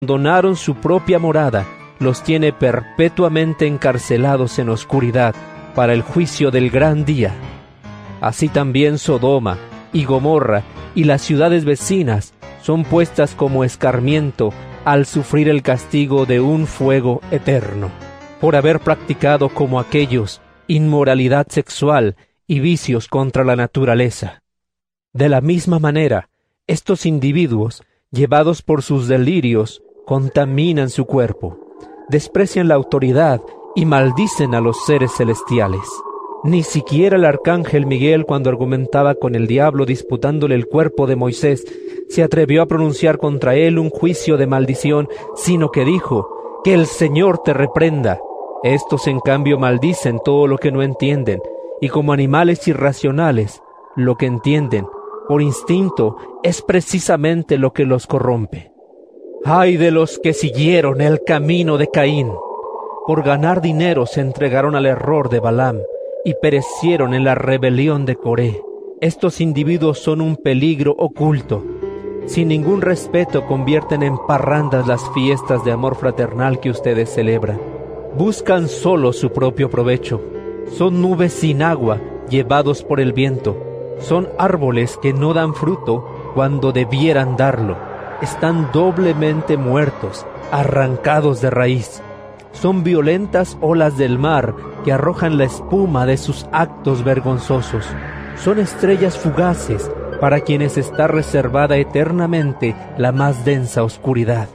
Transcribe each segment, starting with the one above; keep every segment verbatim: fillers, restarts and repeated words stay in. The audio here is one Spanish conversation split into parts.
abandonaron su propia morada, los tiene perpetuamente encarcelados en oscuridad para el juicio del gran día. Así también Sodoma y Gomorra y las ciudades vecinas son puestas como escarmiento al sufrir el castigo de un fuego eterno, por haber practicado como aquellos inmoralidad sexual y vicios contra la naturaleza. De la misma manera, estos individuos, llevados por sus delirios, contaminan su cuerpo, desprecian la autoridad y maldicen a los seres celestiales. Ni siquiera el arcángel Miguel, cuando argumentaba con el diablo disputándole el cuerpo de Moisés, se atrevió a pronunciar contra él un juicio de maldición, sino que dijo: «Que el Señor te reprenda». Estos, en cambio, maldicen todo lo que no entienden, y como animales irracionales, lo que entienden, por instinto, es precisamente lo que los corrompe. ¡Ay de los que siguieron el camino de Caín! Por ganar dinero se entregaron al error de Balaam, y perecieron en la rebelión de Coré. Estos individuos son un peligro oculto. Sin ningún respeto convierten en parrandas las fiestas de amor fraternal que ustedes celebran. Buscan solo su propio provecho. Son nubes sin agua, llevados por el viento. Son árboles que no dan fruto cuando debieran darlo. Están doblemente muertos, arrancados de raíz. Son violentas olas del mar que arrojan la espuma de sus actos vergonzosos. Son estrellas fugaces para quienes está reservada eternamente la más densa oscuridad.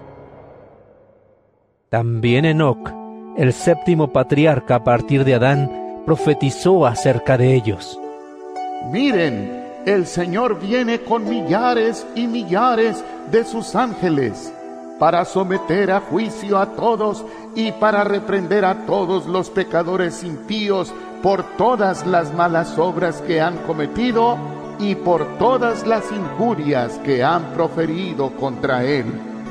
También Enoc, el séptimo patriarca a partir de Adán, profetizó acerca de ellos. Miren, el Señor viene con millares y millares de sus ángeles para someter a juicio a todos y para reprender a todos los pecadores impíos por todas las malas obras que han cometido y por todas las injurias que han proferido contra Él.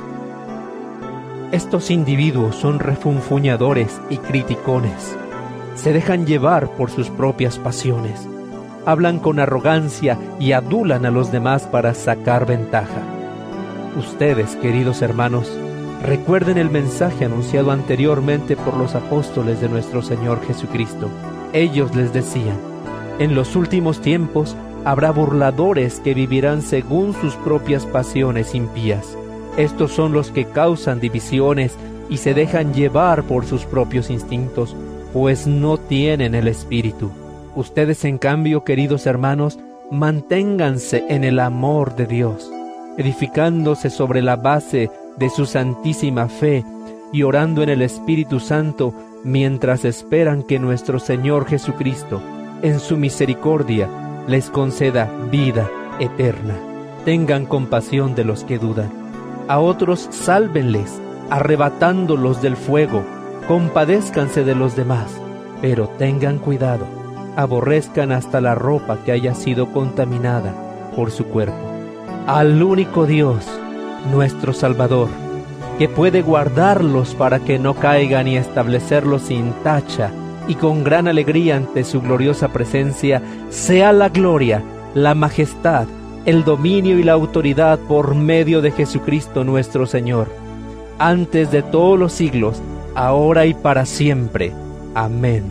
Estos individuos son refunfuñadores y criticones. Se dejan llevar por sus propias pasiones. Hablan con arrogancia y adulan a los demás para sacar ventaja. Ustedes, queridos hermanos, recuerden el mensaje anunciado anteriormente por los apóstoles de nuestro Señor Jesucristo. Ellos les decían: en los últimos tiempos habrá burladores que vivirán según sus propias pasiones impías. Estos son los que causan divisiones y se dejan llevar por sus propios instintos, pues no tienen el Espíritu. Ustedes, en cambio, queridos hermanos, manténganse en el amor de Dios, edificándose sobre la base de su santísima fe y orando en el Espíritu Santo mientras esperan que nuestro Señor Jesucristo, en su misericordia, les conceda vida eterna. Tengan compasión de los que dudan. A otros sálvenles, arrebatándolos del fuego. Compadézcanse de los demás, pero tengan cuidado. Aborrezcan hasta la ropa que haya sido contaminada por su cuerpo. Al único Dios, nuestro Salvador, que puede guardarlos para que no caigan y establecerlos sin tacha y con gran alegría ante su gloriosa presencia, sea la gloria, la majestad, el dominio y la autoridad por medio de Jesucristo nuestro Señor, antes de todos los siglos, ahora y para siempre. Amén.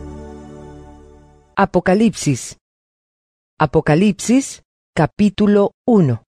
Apocalipsis. Apocalipsis, capítulo uno.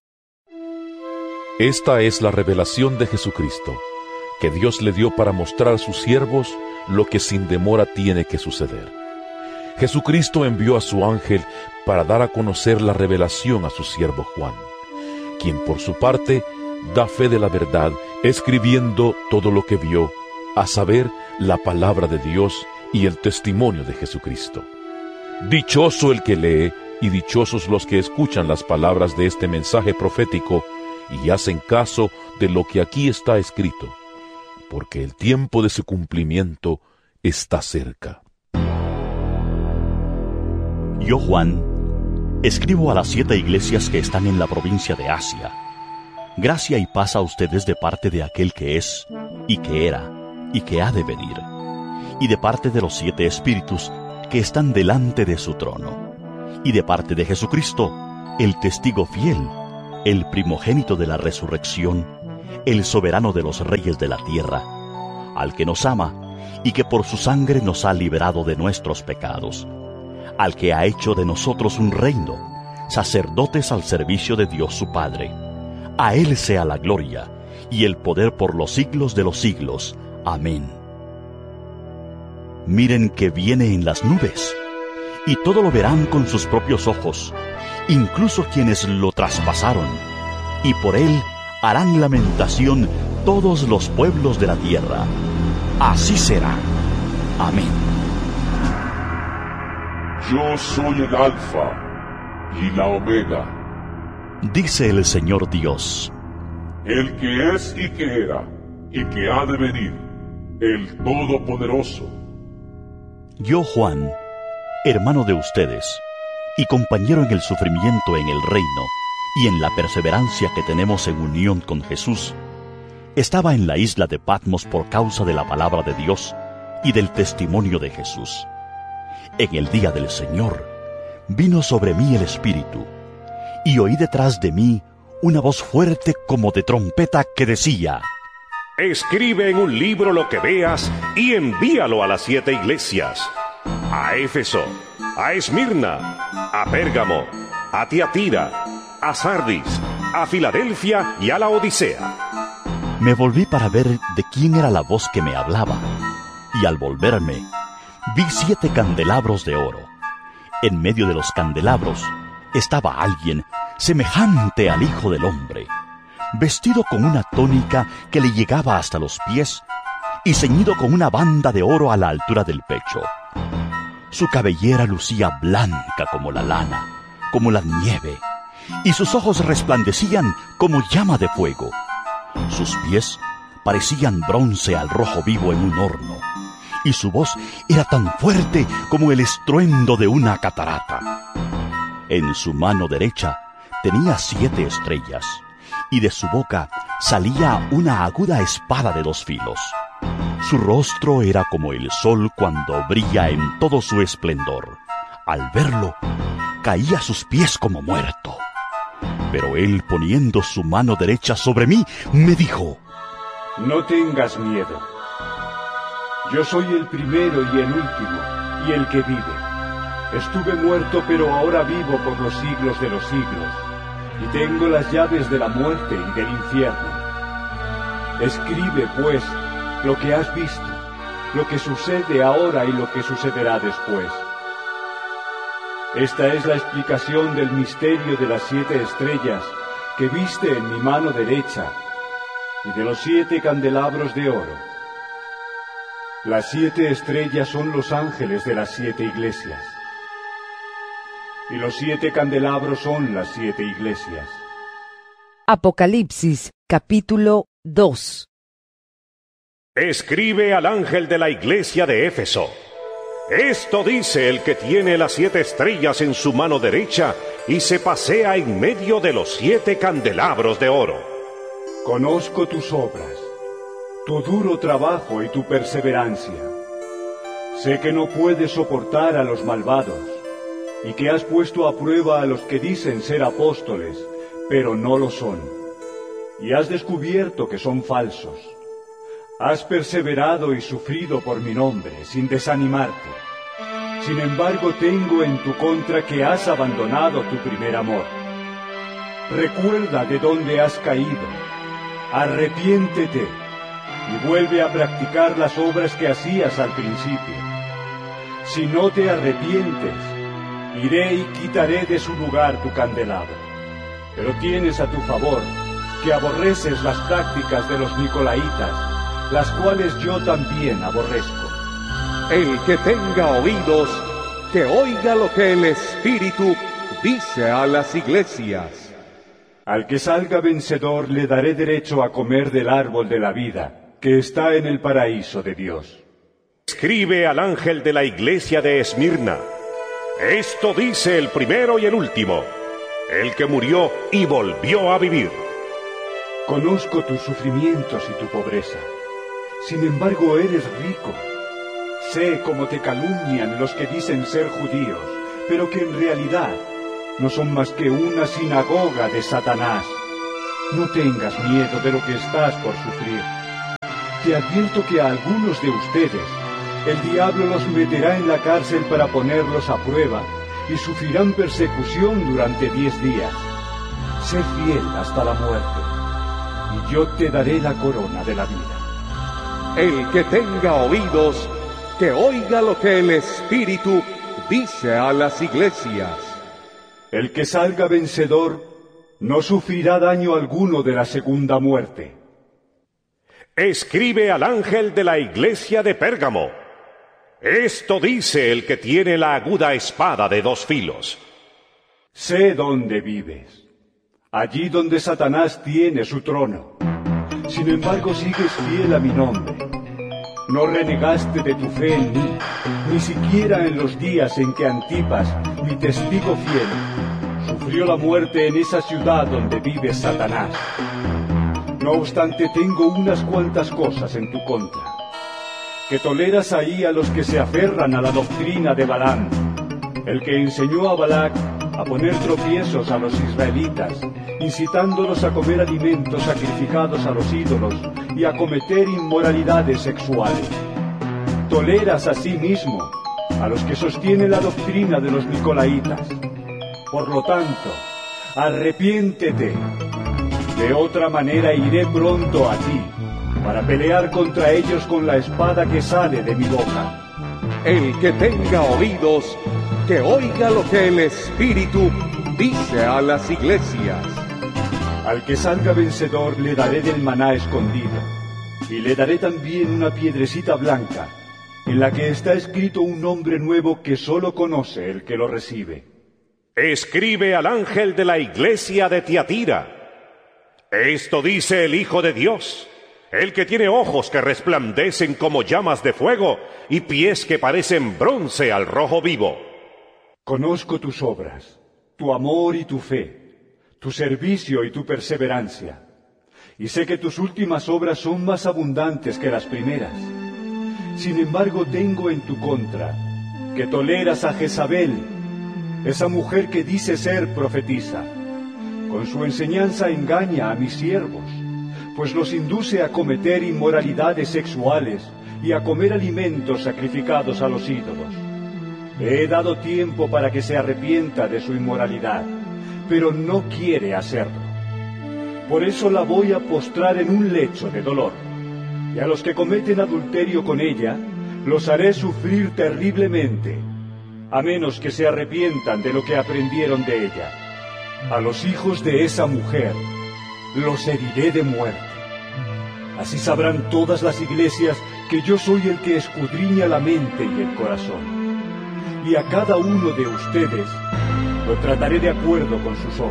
Esta es la revelación de Jesucristo, que Dios le dio para mostrar a sus siervos lo que sin demora tiene que suceder. Jesucristo envió a su ángel para dar a conocer la revelación a su siervo Juan, quien por su parte da fe de la verdad, escribiendo todo lo que vio, a saber, la palabra de Dios y el testimonio de Jesucristo. Dichoso el que lee, y dichosos los que escuchan las palabras de este mensaje profético y hacen caso de lo que aquí está escrito, porque el tiempo de su cumplimiento está cerca. Yo, Juan, escribo a las siete iglesias que están en la provincia de Asia. Gracia y paz a ustedes de parte de aquel que es, y que era, y que ha de venir, y de parte de los siete espíritus que están delante de su trono, y de parte de Jesucristo, el testigo fiel, el primogénito de la resurrección, el soberano de los reyes de la tierra, al que nos ama y que por su sangre nos ha liberado de nuestros pecados, al que ha hecho de nosotros un reino, sacerdotes al servicio de Dios su Padre. A Él sea la gloria y el poder por los siglos de los siglos. Amén. Miren que viene en las nubes, y todo lo verán con sus propios ojos, incluso quienes lo traspasaron, y por Él harán lamentación todos los pueblos de la tierra. Así será. Amén. Yo soy el Alfa y la Omega, dice el Señor Dios, el que es y que era y que ha de venir, el Todopoderoso. Yo, Juan, hermano de ustedes, y compañero en el sufrimiento en el reino, y en la perseverancia que tenemos en unión con Jesús, estaba en la isla de Patmos por causa de la palabra de Dios y del testimonio de Jesús. En el día del Señor vino sobre mí el Espíritu, y oí detrás de mí una voz fuerte como de trompeta que decía: Escribe en un libro lo que veas y envíalo a las siete iglesias: a Éfeso, a Esmirna, a Pérgamo, a Tiatira, a Sardis, a Filadelfia y a la Odisea. Me volví para ver de quién era la voz que me hablaba, y al volverme, vi siete candelabros de oro. En medio de los candelabros estaba alguien semejante al Hijo del Hombre, vestido con una túnica que le llegaba hasta los pies y ceñido con una banda de oro a la altura del pecho. Su cabellera lucía blanca como la lana, como la nieve, y sus ojos resplandecían como llama de fuego. Sus pies parecían bronce al rojo vivo en un horno, y su voz era tan fuerte como el estruendo de una catarata. En su mano derecha tenía siete estrellas, y de su boca salía una aguda espada de dos filos. Su rostro era como el sol cuando brilla en todo su esplendor. Al verlo, caí a sus pies como muerto. Pero él, poniendo su mano derecha sobre mí, me dijo: No tengas miedo. Yo soy el primero y el último, y el que vive. Estuve muerto, pero ahora vivo por los siglos de los siglos, y tengo las llaves de la muerte y del infierno. Escribe, pues, lo que has visto, lo que sucede ahora y lo que sucederá después. Esta es la explicación del misterio de las siete estrellas que viste en mi mano derecha y de los siete candelabros de oro. Las siete estrellas son los ángeles de las siete iglesias, y los siete candelabros son las siete iglesias. Apocalipsis, capítulo dos. Escribe al ángel de la iglesia de Éfeso. Esto dice el que tiene las siete estrellas en su mano derecha y se pasea en medio de los siete candelabros de oro. Conozco tus obras, tu duro trabajo y tu perseverancia. Sé que no puedes soportar a los malvados y que has puesto a prueba a los que dicen ser apóstoles, pero no lo son. Y has descubierto que son falsos. Has perseverado y sufrido por mi nombre, sin desanimarte. Sin embargo, tengo en tu contra que has abandonado tu primer amor. Recuerda de dónde has caído. Arrepiéntete y vuelve a practicar las obras que hacías al principio. Si no te arrepientes, iré y quitaré de su lugar tu candelabro. Pero tienes a tu favor que aborreces las prácticas de los nicolaitas, las cuales yo también aborrezco. El que tenga oídos, que oiga lo que el Espíritu dice a las iglesias. Al que salga vencedor le daré derecho a comer del árbol de la vida, que está en el paraíso de Dios. Escribe al ángel de la iglesia de Esmirna. Esto dice el primero y el último, el que murió y volvió a vivir. Conozco tus sufrimientos y tu pobreza. Sin embargo, eres rico. Sé cómo te calumnian los que dicen ser judíos, pero que en realidad no son más que una sinagoga de Satanás. no tengas miedo de lo que estás por sufrir. Te advierto que a algunos de ustedes el diablo los meterá en la cárcel para ponerlos a prueba y sufrirán persecución durante diez días. Sé fiel hasta la muerte, y yo te daré la corona de la vida. El que tenga oídos, que oiga lo que el Espíritu dice a las iglesias. El que salga vencedor no sufrirá daño alguno de la segunda muerte. Escribe al ángel de la iglesia de Pérgamo. Esto dice el que tiene la aguda espada de dos filos. Sé dónde vives, allí donde Satanás tiene su trono. Sin embargo, sigues fiel a mi nombre. No renegaste de tu fe en mí, ni siquiera en los días en que Antipas, mi testigo fiel, sufrió la muerte en esa ciudad donde vive Satanás. No obstante, tengo unas cuantas cosas en tu contra. Que toleras ahí a los que se aferran a la doctrina de Balaam, el que enseñó a Balac a poner tropiezos a los israelitas, incitándolos a comer alimentos sacrificados a los ídolos y a cometer inmoralidades sexuales. Toleras asimismo a los que sostienen la doctrina de los nicolaitas. Por lo tanto, arrepiéntete. De otra manera iré pronto a ti, para pelear contra ellos con la espada que sale de mi boca. El que tenga oídos, que oiga lo que el Espíritu dice a las iglesias. Al que salga vencedor le daré del maná escondido, y le daré también una piedrecita blanca, en la que está escrito un nombre nuevo que solo conoce el que lo recibe. Escribe al ángel de la iglesia de Tiatira. Esto dice el Hijo de Dios, el que tiene ojos que resplandecen como llamas de fuego y pies que parecen bronce al rojo vivo. Conozco tus obras, tu amor y tu fe, tu servicio y tu perseverancia, y sé que tus últimas obras son más abundantes que las primeras. Sin embargo, tengo en tu contra que toleras a Jezabel, esa mujer que dice ser profetisa. Con su enseñanza engaña a mis siervos, pues los induce a cometer inmoralidades sexuales y a comer alimentos sacrificados a los ídolos. Le he dado tiempo para que se arrepienta de su inmoralidad, pero no quiere hacerlo. Por eso la voy a postrar en un lecho de dolor, y a los que cometen adulterio con ella, los haré sufrir terriblemente, a menos que se arrepientan de lo que aprendieron de ella. A los hijos de esa mujer los heriré de muerte. Así sabrán todas las iglesias que yo soy el que escudriña la mente y el corazón. Y a cada uno de ustedes lo trataré de acuerdo con sus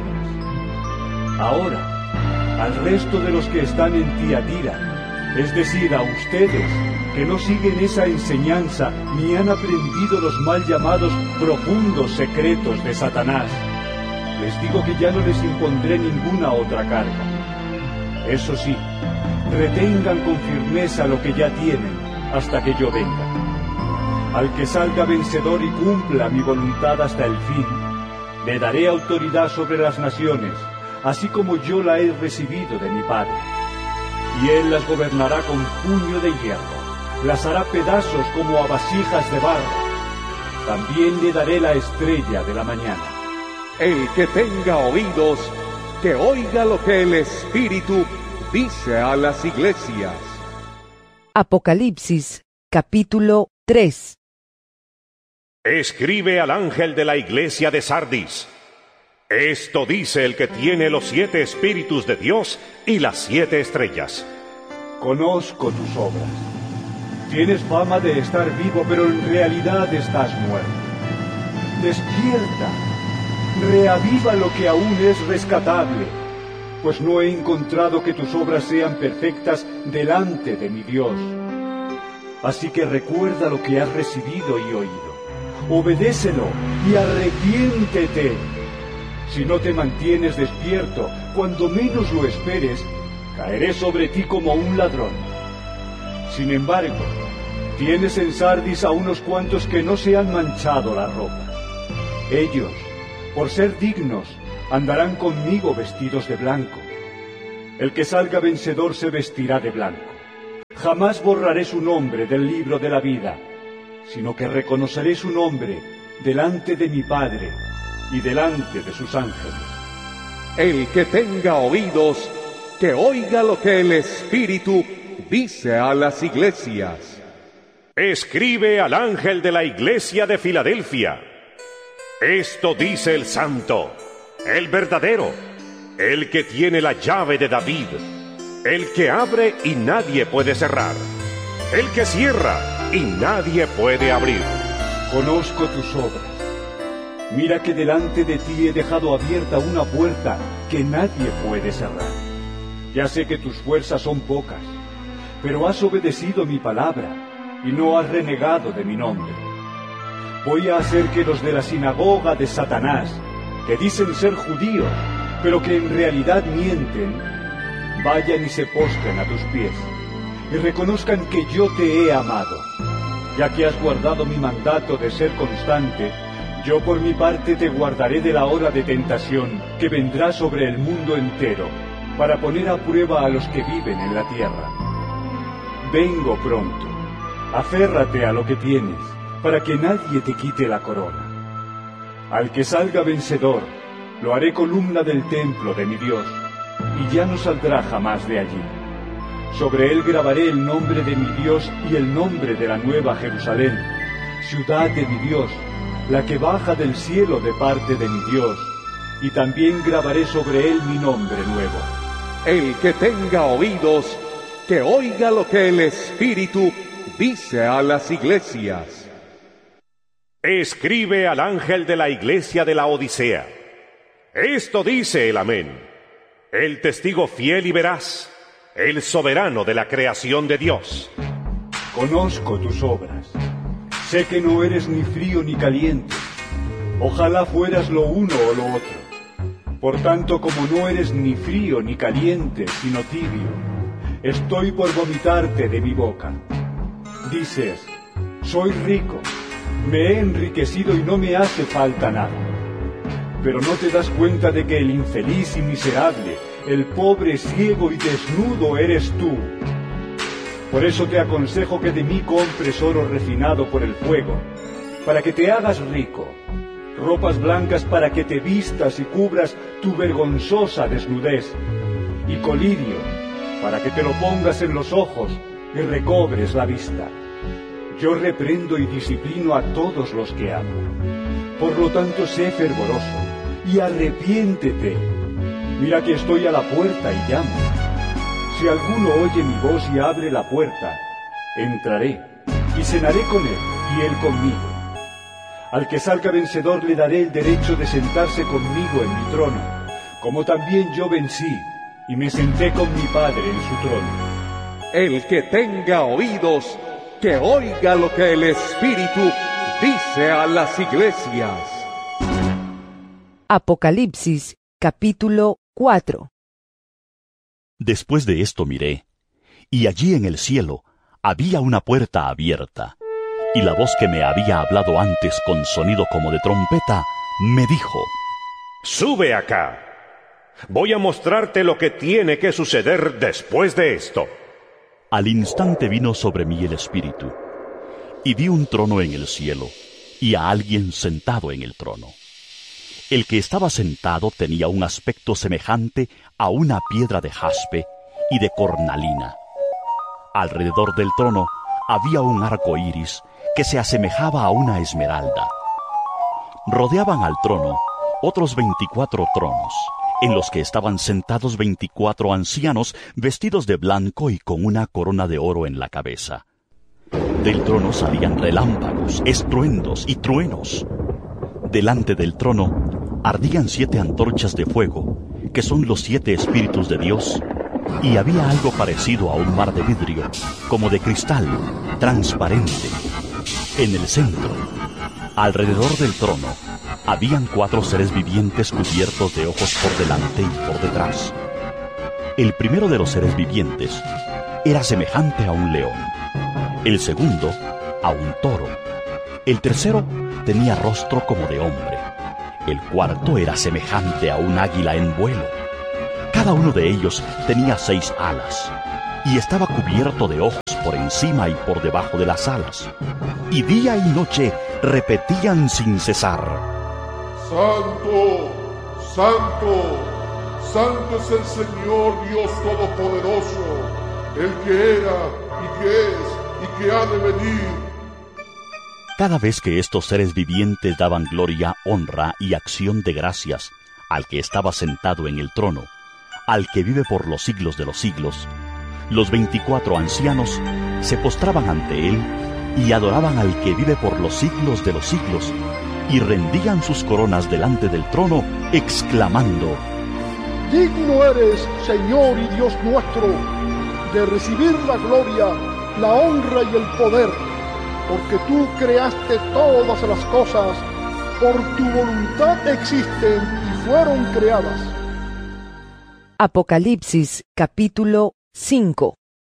obras. Ahora, al resto de los que están en Tiatira, es decir, a ustedes que no siguen esa enseñanza ni han aprendido los mal llamados profundos secretos de Satanás, les digo que ya no les impondré ninguna otra carga. Eso sí, retengan con firmeza lo que ya tienen hasta que yo venga. Al que salga vencedor y cumpla mi voluntad hasta el fin, le daré autoridad sobre las naciones, así como yo la he recibido de mi Padre. Y él las gobernará con puño de hierro, las hará pedazos como a vasijas de barro. También le daré la estrella de la mañana. El que tenga oídos, que oiga lo que el Espíritu dice a las iglesias. Apocalipsis, capítulo tres. Escribe al ángel de la iglesia de Sardis. Esto dice el que tiene los siete espíritus de Dios y las siete estrellas. Conozco tus obras. Tienes fama de estar vivo, pero en realidad estás muerto. Despierta. Reaviva lo que aún es rescatable, pues no he encontrado que tus obras sean perfectas delante de mi Dios. Así que recuerda lo que has recibido y oído. Obedécelo y arrepiéntete. Si no te mantienes despierto, cuando menos lo esperes, caeré sobre ti como un ladrón. Sin embargo, tienes en Sardis a unos cuantos que no se han manchado la ropa. Ellos, por ser dignos, andarán conmigo vestidos de blanco. El que salga vencedor se vestirá de blanco. Jamás borraré su nombre del libro de la vida, sino que reconoceré su nombre delante de mi Padre y delante de sus ángeles. El que tenga oídos, que oiga lo que el Espíritu dice a las iglesias. Escribe al ángel de la iglesia de Filadelfia. Esto dice el santo, el verdadero, el que tiene la llave de David, el que abre y nadie puede cerrar, el que cierra y nadie puede abrir. Conozco tus obras. Mira que delante de ti he dejado abierta una puerta que nadie puede cerrar. Ya sé que tus fuerzas son pocas, pero has obedecido mi palabra y no has renegado de mi nombre. Voy a hacer que los de la sinagoga de Satanás, que dicen ser judíos, pero que en realidad mienten, vayan y se postren a tus pies y reconozcan que yo te he amado. Ya que has guardado mi mandato de ser constante, yo por mi parte te guardaré de la hora de tentación que vendrá sobre el mundo entero, para poner a prueba a los que viven en la tierra. Vengo pronto. Aférrate a lo que tienes, para que nadie te quite la corona. Al que salga vencedor, lo haré columna del templo de mi Dios, y ya no saldrá jamás de allí. Sobre él grabaré el nombre de mi Dios y el nombre de la nueva Jerusalén, ciudad de mi Dios, la que baja del cielo de parte de mi Dios, y también grabaré sobre él mi nombre nuevo. El que tenga oídos, que oiga lo que el Espíritu dice a las iglesias. Escribe al ángel de la iglesia de la Odisea. Esto dice el Amén, el testigo fiel y veraz, el soberano de la creación de Dios. Conozco tus obras. Sé que no eres ni frío ni caliente. Ojalá fueras lo uno o lo otro. Por tanto, como no eres ni frío ni caliente, sino tibio, estoy por vomitarte de mi boca. Dices, soy rico, me he enriquecido y no me hace falta nada. Pero no te das cuenta de que el infeliz y miserable, el pobre, ciego y desnudo eres tú. Por eso te aconsejo que de mí compres oro refinado por el fuego, para que te hagas rico, ropas blancas para que te vistas y cubras tu vergonzosa desnudez, y colirio para que te lo pongas en los ojos y recobres la vista. Yo reprendo y disciplino a todos los que amo. Por lo tanto, sé fervoroso y arrepiéntete. Mira que estoy a la puerta y llamo. Si alguno oye mi voz y abre la puerta, entraré y cenaré con él y él conmigo. Al que salga vencedor le daré el derecho de sentarse conmigo en mi trono, como también yo vencí y me senté con mi Padre en su trono. El que tenga oídos, que oiga lo que el Espíritu dice a las iglesias. Apocalipsis, capítulo cuatro. Después de esto miré, y allí en el cielo había una puerta abierta, y la voz que me había hablado antes con sonido como de trompeta, me dijo: Sube acá. Voy a mostrarte lo que tiene que suceder después de esto. Al instante vino sobre mí el Espíritu, y vi un trono en el cielo, y a alguien sentado en el trono. El que estaba sentado tenía un aspecto semejante a una piedra de jaspe y de cornalina. Alrededor del trono había un arco iris que se asemejaba a una esmeralda. Rodeaban al trono otros veinticuatro tronos, en los que estaban sentados veinticuatro ancianos vestidos de blanco y con una corona de oro en la cabeza. Del trono salían relámpagos, estruendos y truenos. Delante del trono ardían siete antorchas de fuego, que son los siete espíritus de Dios, y había algo parecido a un mar de vidrio, como de cristal, transparente. En el centro, alrededor del trono, habían cuatro seres vivientes cubiertos de ojos por delante y por detrás. El primero de los seres vivientes era semejante a un león, el segundo a un toro, el tercero tenía rostro como de hombre, el cuarto era semejante a un águila en vuelo. Cada uno de ellos tenía seis alas, y estaba cubierto de ojos por encima y por debajo de las alas. Y día y noche repetían sin cesar: Santo, Santo, Santo es el Señor Dios Todopoderoso, el que era y que es y que ha de venir. Cada vez que estos seres vivientes daban gloria, honra y acción de gracias al que estaba sentado en el trono, al que vive por los siglos de los siglos, los veinticuatro ancianos se postraban ante él y adoraban al que vive por los siglos de los siglos, y rendían sus coronas delante del trono, exclamando: Digno eres, Señor y Dios nuestro, de recibir la gloria, la honra y el poder, porque tú creaste todas las cosas, por tu voluntad existen y fueron creadas. Apocalipsis capítulo cinco.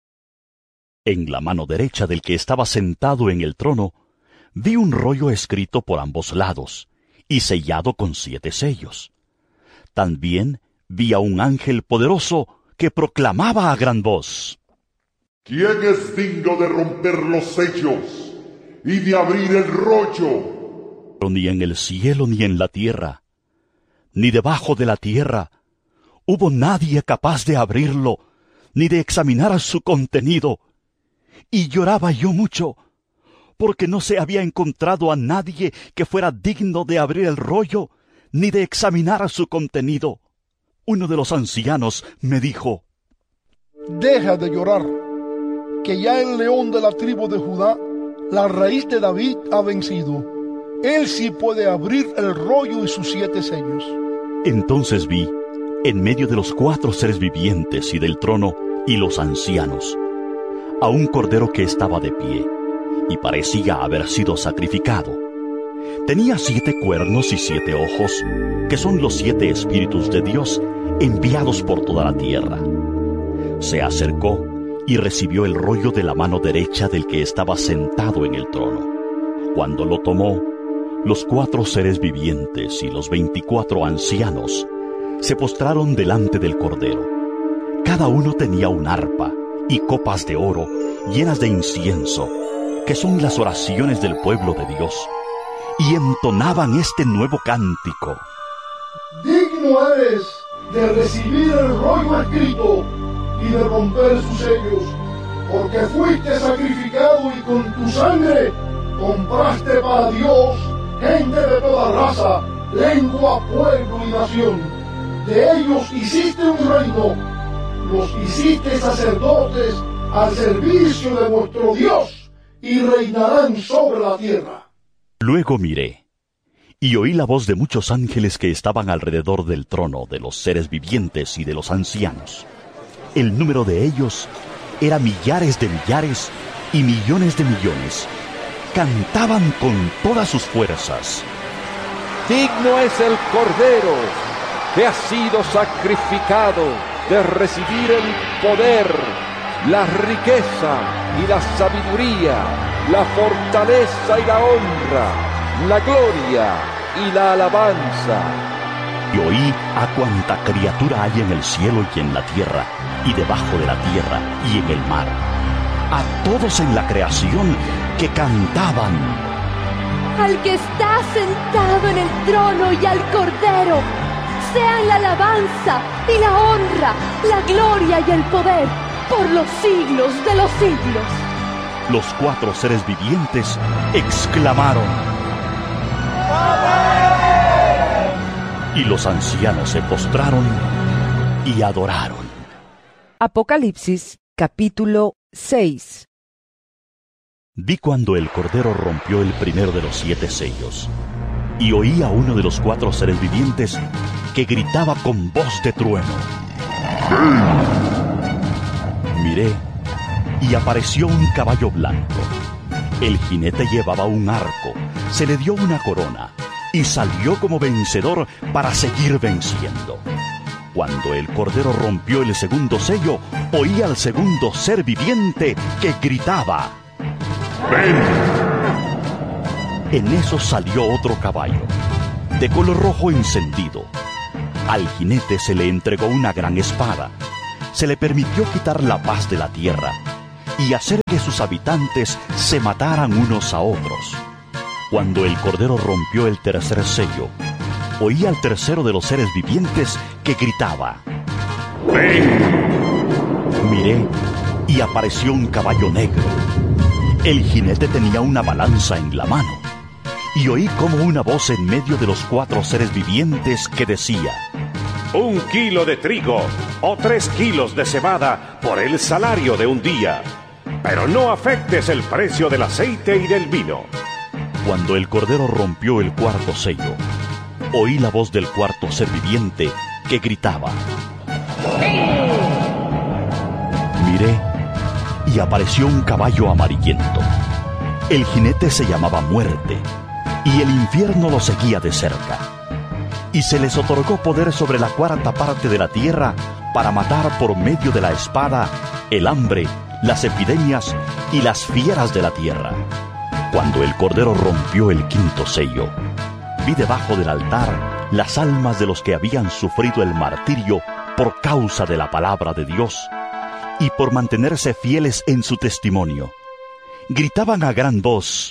En la mano derecha del que estaba sentado en el trono, vi un rollo escrito por ambos lados, y sellado con siete sellos. También vi a un ángel poderoso que proclamaba a gran voz: ¿Quién es digno de romper los sellos y de abrir el rollo? Ni en el cielo ni en la tierra, ni debajo de la tierra, hubo nadie capaz de abrirlo, ni de examinar su contenido. Y lloraba yo mucho, porque no se había encontrado a nadie que fuera digno de abrir el rollo, ni de examinar su contenido. Uno de los ancianos me dijo: Deja de llorar, que ya el león de la tribu de Judá, la raíz de David, ha vencido. Él sí puede abrir el rollo y sus siete sellos. Entonces vi, en medio de los cuatro seres vivientes y del trono y los ancianos, a un cordero que estaba de pie, y parecía haber sido sacrificado. Tenía siete cuernos y siete ojos, que son los siete espíritus de Dios enviados por toda la tierra. Se acercó y recibió el rollo de la mano derecha del que estaba sentado en el trono. Cuando lo tomó, los cuatro seres vivientes y los veinticuatro ancianos se postraron delante del cordero. Cada uno tenía un arpa y copas de oro llenas de incienso, que son las oraciones del pueblo de Dios, y entonaban este nuevo cántico: Digno eres de recibir el rollo escrito y de romper sus sellos, porque fuiste sacrificado y con tu sangre compraste para Dios gente de toda raza, lengua, pueblo y nación. De ellos hiciste un reino, los hiciste sacerdotes al servicio de vuestro Dios, y reinarán sobre la tierra. Luego miré, y oí la voz de muchos ángeles que estaban alrededor del trono, de los seres vivientes y de los ancianos. El número de ellos era millares de millares y millones de millones. Cantaban con todas sus fuerzas: Digno es el Cordero que ha sido sacrificado de recibir el poder, la riqueza y la sabiduría, la fortaleza y la honra, la gloria y la alabanza. Y oí a cuanta criatura hay en el cielo y en la tierra, y debajo de la tierra y en el mar, a todos en la creación que cantaban: Al que está sentado en el trono y al Cordero, sean la alabanza y la honra, la gloria y el poder, por los siglos de los siglos. Los cuatro seres vivientes exclamaron: ¡Amén! Y los ancianos se postraron y adoraron. Apocalipsis capítulo seis. Vi cuando el Cordero rompió el primero de los siete sellos, y oí a uno de los cuatro seres vivientes que gritaba con voz de trueno: Miré, y apareció un caballo blanco. El jinete llevaba un arco, se le dio una corona, y salió como vencedor para seguir venciendo. Cuando el Cordero rompió el segundo sello, oí al segundo ser viviente que gritaba: ¡Ven! En eso salió otro caballo, de color rojo encendido. Al jinete se le entregó una gran espada. Se le permitió quitar la paz de la tierra y hacer que sus habitantes se mataran unos a otros. Cuando el Cordero rompió el tercer sello, oí al tercero de los seres vivientes que gritaba: ¡Ven! Miré y apareció un caballo negro. El jinete tenía una balanza en la mano. Y oí como una voz en medio de los cuatro seres vivientes que decía: Un kilo de trigo o tres kilos de cebada por el salario de un día, pero no afectes el precio del aceite y del vino. Cuando el Cordero rompió el cuarto sello, oí la voz del cuarto ser viviente que gritaba: Miré y apareció un caballo amarillento. El jinete se llamaba Muerte, y el infierno lo seguía de cerca. Y se les otorgó poder sobre la cuarta parte de la tierra para matar por medio de la espada el hambre, las epidemias y las fieras de la tierra. Cuando el Cordero rompió el quinto sello, vi debajo del altar las almas de los que habían sufrido el martirio por causa de la palabra de Dios y por mantenerse fieles en su testimonio. Gritaban a gran voz: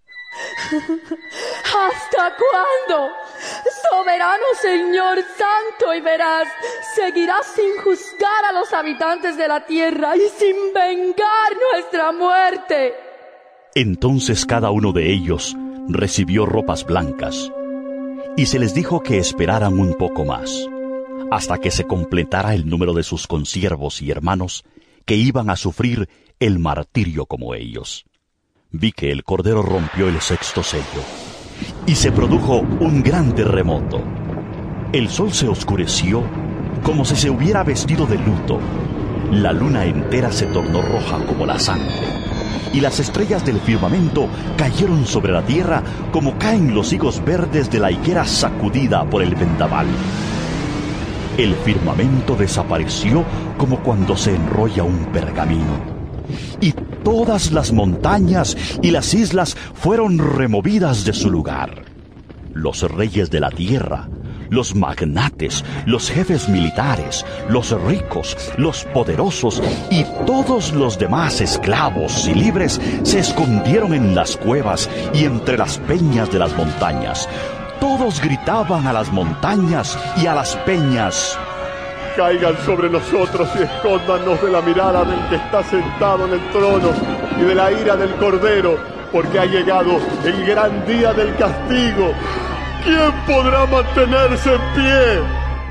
¿Hasta cuándo? Soberano Señor santo y veraz, seguirás sin juzgar a los habitantes de la tierra y sin vengar nuestra muerte. Entonces cada uno de ellos recibió ropas blancas, y se les dijo que esperaran un poco más, hasta que se completara el número de sus consiervos y hermanos que iban a sufrir el martirio como ellos. Vi que el Cordero rompió el sexto sello, y se produjo un gran terremoto. El sol se oscureció como si se hubiera vestido de luto. La luna entera se tornó roja como la sangre, y las estrellas del firmamento cayeron sobre la tierra como caen los higos verdes de la higuera sacudida por el vendaval. El firmamento desapareció como cuando se enrolla un pergamino, y todas las montañas y las islas fueron removidas de su lugar. Los reyes de la tierra, los magnates, los jefes militares, los ricos, los poderosos y todos los demás esclavos y libres se escondieron en las cuevas y entre las peñas de las montañas. Todos gritaban a las montañas y a las peñas: Caigan sobre nosotros y escóndanos de la mirada del que está sentado en el trono y de la ira del Cordero, porque ha llegado el gran día del castigo. ¿Quién podrá mantenerse en pie?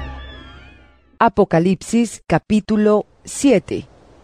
Apocalipsis capítulo siete.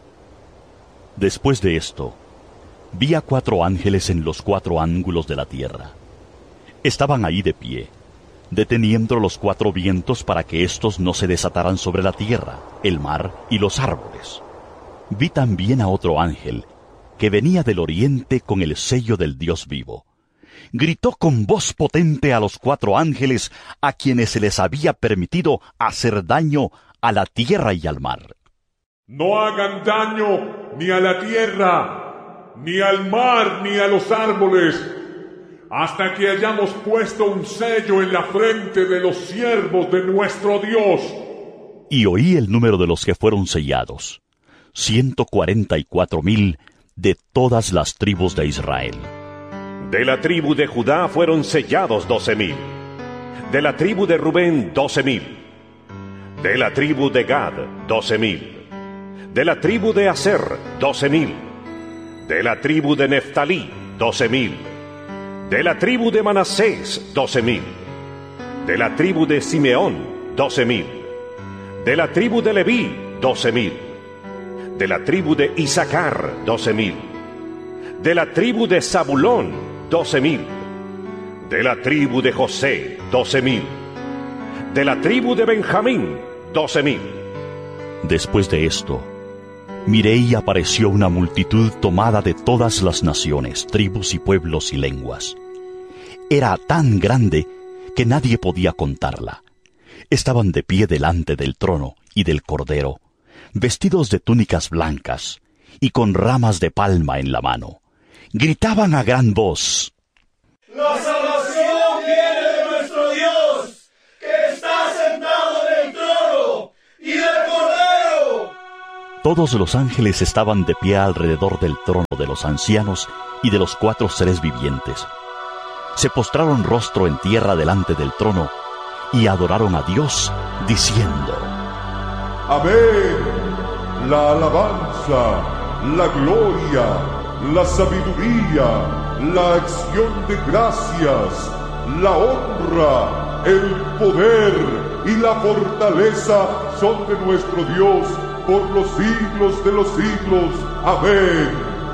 Después de esto, vi a cuatro ángeles en los cuatro ángulos de la tierra. Estaban ahí de pie, deteniendo los cuatro vientos para que éstos no se desataran sobre la tierra, el mar y los árboles. Vi también a otro ángel, que venía del oriente con el sello del Dios vivo. Gritó con voz potente a los cuatro ángeles a quienes se les había permitido hacer daño a la tierra y al mar: No hagan daño ni a la tierra, ni al mar, ni a los árboles, hasta que hayamos puesto un sello en la frente de los siervos de nuestro Dios. Y oí el número de los que fueron sellados: ciento cuarenta y cuatro mil de todas las tribus de Israel. De la tribu de Judá fueron sellados doce mil. De la tribu de Rubén, doce mil. De la tribu de Gad, doce mil. De la tribu de Aser, doce mil. De la tribu de Neftalí, doce mil. De la tribu de Manasés, doce mil. De la tribu de Simeón, doce mil. De la tribu de Leví, doce mil. De la tribu de Isaacar, doce mil. De la tribu de Zabulón, doce mil. De la tribu de José, doce mil. De la tribu de Benjamín, doce mil. Después de esto, miré y apareció una multitud tomada de todas las naciones, tribus y pueblos y lenguas. Era tan grande que nadie podía contarla. Estaban de pie delante del trono y del Cordero, vestidos de túnicas blancas y con ramas de palma en la mano. Gritaban a gran voz: La salvación viene de nuestro Dios, que está sentado en Todos los ángeles estaban de pie alrededor del trono de los ancianos y de los cuatro seres vivientes. Se postraron rostro en tierra delante del trono y adoraron a Dios, diciendo: Amén. La alabanza, la gloria, la sabiduría, la acción de gracias, la honra, el poder y la fortaleza son de nuestro Dios por los siglos de los siglos. Amén.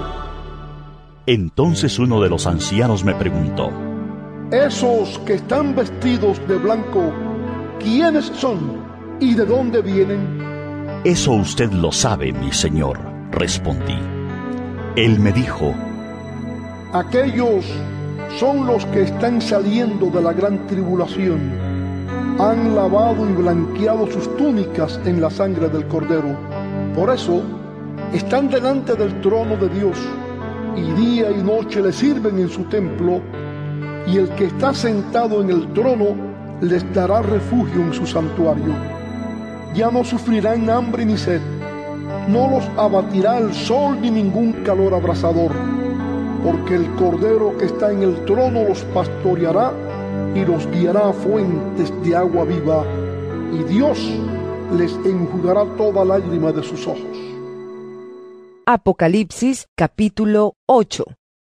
Entonces uno de los ancianos me preguntó: Esos que están vestidos de blanco, ¿quiénes son y de dónde vienen? Eso usted lo sabe, mi señor, respondí. Él me dijo: Aquellos son los que están saliendo de la gran tribulación. Han lavado y blanqueado sus túnicas en la sangre del Cordero. Por eso están delante del trono de Dios, y día y noche le sirven en su templo, y el que está sentado en el trono les dará refugio en su santuario. Ya no sufrirán hambre ni sed, no los abatirá el sol ni ningún calor abrasador, porque el Cordero que está en el trono los pastoreará y los guiará a fuentes de agua viva, y Dios les enjugará toda lágrima de sus ojos. Apocalipsis capítulo ocho.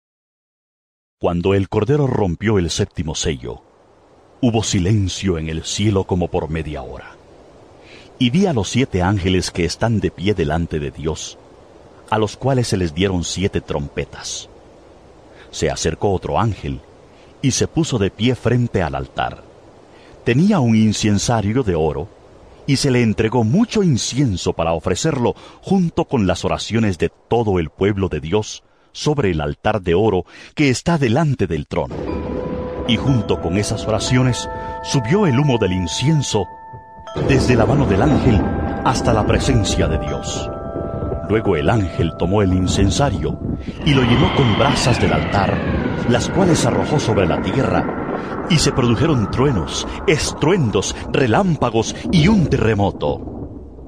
Cuando el Cordero rompió el séptimo sello, hubo silencio en el cielo como por media hora. Y vi a los siete ángeles que están de pie delante de Dios, a los cuales se les dieron siete trompetas. Se acercó otro ángel, y se puso de pie frente al altar. Tenía un incensario de oro, y se le entregó mucho incienso para ofrecerlo junto con las oraciones de todo el pueblo de Dios sobre el altar de oro que está delante del trono. Y junto con esas oraciones subió el humo del incienso desde la mano del ángel hasta la presencia de Dios. Luego el ángel tomó el incensario y lo llenó con brasas del altar, las cuales arrojó sobre la tierra, y se produjeron truenos, estruendos, relámpagos y un terremoto.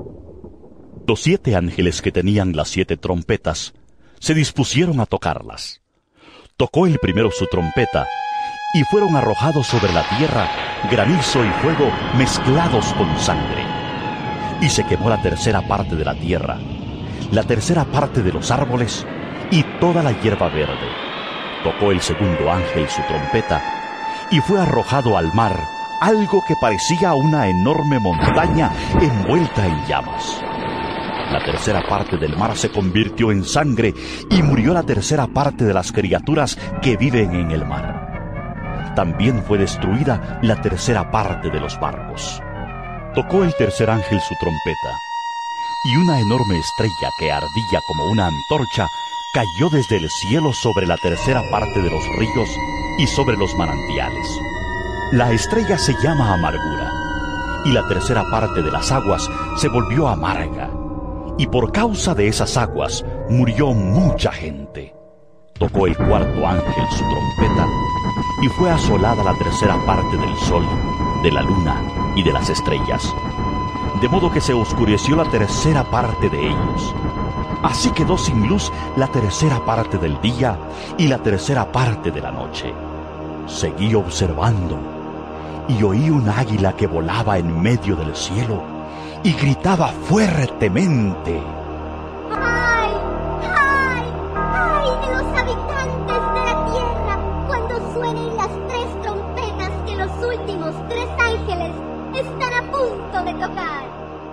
Los siete ángeles que tenían las siete trompetas se dispusieron a tocarlas. Tocó el primero su trompeta, y fueron arrojados sobre la tierra granizo y fuego mezclados con sangre. Y se quemó la tercera parte de la tierra, la tercera parte de los árboles y toda la hierba verde. Tocó el segundo ángel su trompeta, y fue arrojado al mar algo que parecía una enorme montaña envuelta en llamas. La tercera parte del mar se convirtió en sangre, y murió la tercera parte de las criaturas que viven en el mar. También fue destruida la tercera parte de los barcos. Tocó el tercer ángel su trompeta, y una enorme estrella que ardía como una antorcha cayó desde el cielo sobre la tercera parte de los ríos y sobre los manantiales. La estrella se llama Amargura, y la tercera parte de las aguas se volvió amarga, y por causa de esas aguas murió mucha gente. Tocó el cuarto ángel su trompeta, y fue asolada la tercera parte del sol, de la luna y de las estrellas, de modo que se oscureció la tercera parte de ellos. Así quedó sin luz la tercera parte del día y la tercera parte de la noche. Seguí observando, y oí un águila que volaba en medio del cielo y gritaba fuertemente: ¡Ay! ¡Ay! ¡Ay de los habitantes de la tierra cuando suenen las tres trompetas que los últimos tres ángeles están a punto de tocar!